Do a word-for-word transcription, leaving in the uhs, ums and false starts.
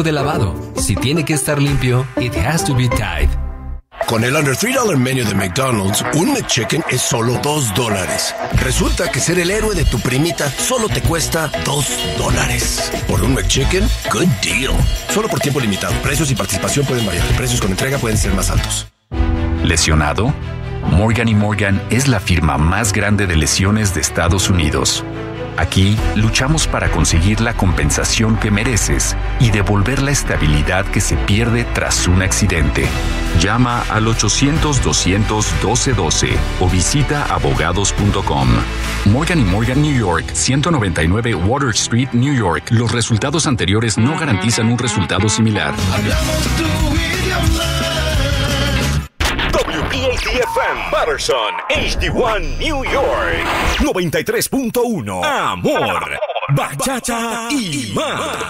ciclo de lavado. Si tiene que estar limpio, it has to be Tide. Con el Under tres dólares Menu de McDonald's, un McChicken es solo dos dólares. Resulta que ser el héroe de tu primita solo te cuesta dos dólares. Por un McChicken, good deal. Solo por tiempo limitado. Precios y participación pueden variar. Precios con entrega pueden ser más altos. ¿Lesionado? Morgan y Morgan es la firma más grande de lesiones de Estados Unidos. Aquí luchamos para conseguir la compensación que mereces y devolver la estabilidad que se pierde tras un accidente. Llama al ochocientos, doscientos, doce doce o visita abogados punto com. Morgan y Morgan New York, ciento noventa y nueve Water Street, New York. Los resultados anteriores no garantizan un resultado similar. Hablamos tu idioma. W P A T F M Patterson, H D uno New York, noventa y tres punto uno. Amor, bachata y más.